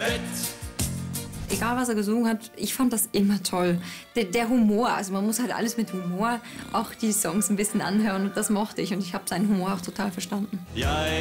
Bett. Egal, was er gesungen hat, ich fand das immer toll. Der Humor, also man muss halt alles mit Humor, auch die Songs ein bisschen anhören und das mochte ich und ich habe seinen Humor auch total verstanden. Jeg